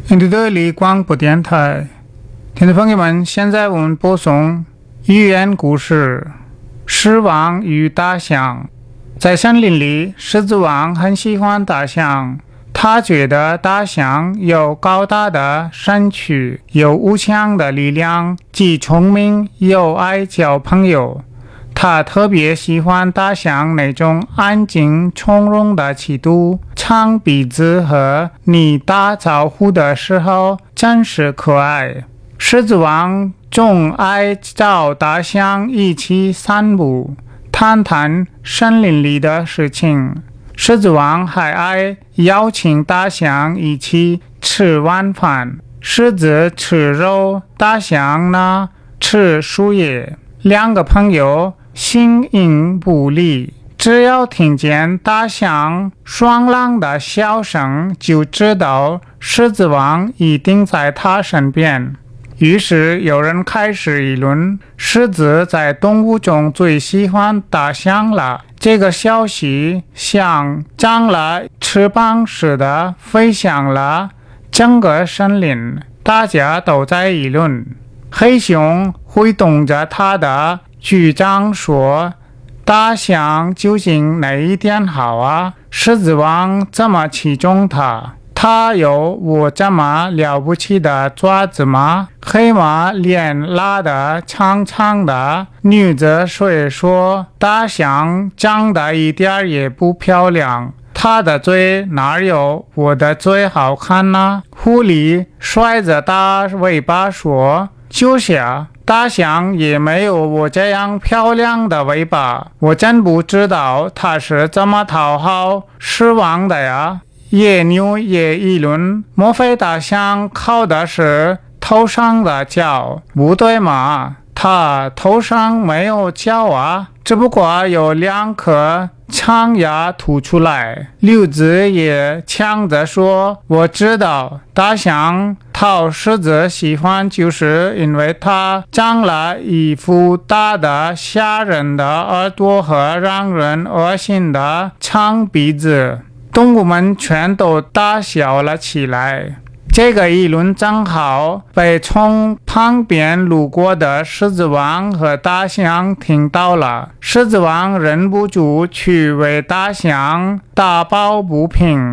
印度的立广播电台，听众朋友们，现在我们播送寓言故事《狮王与大象》。在森林里，狮子王很喜欢大象，他觉得大象有高大的身躯，有无强的力量，既聪明又爱交朋友。他特别喜欢大象那种安静从容的气度，长鼻子和你打招呼的时候真是可爱。狮子王总爱找大象一起散步，谈谈森林里的事情。狮子王还爱邀请大象一起吃晚饭。狮子吃肉，大象呢吃树叶。两个朋友形影不离，只要听见大象爽朗的笑声，就知道狮子王一定在他身边。于是有人开始议论，狮子在动物中最喜欢大象了。这个消息像长了翅膀似的飞向了整个森林，大家都在议论。黑熊挥动着他的巨掌说，大象究竟哪一点好啊？狮子王这么器重它，它有我这么了不起的爪子吗？黑马脸拉得长长的，女子虽说大象长得一点也不漂亮，它的嘴哪有我的嘴好看呢？狐狸甩着大尾巴说，就是啊，大象也没有我这样漂亮的尾巴，我真不知道它是怎么讨好狮王的呀。野牛也议论，莫非大象靠的是头上的角？不对嘛，它头上没有角啊，只不过有两颗长牙凸出来。刘子也抢着说，我知道，大象讨狮子喜欢，就是因为它长了一副大的吓人的耳朵和让人恶心的长鼻子。动物们全都大笑了起来。这个议论正好被从旁边路过的狮子王和大象听到了。狮子王忍不住去为大象打抱不平。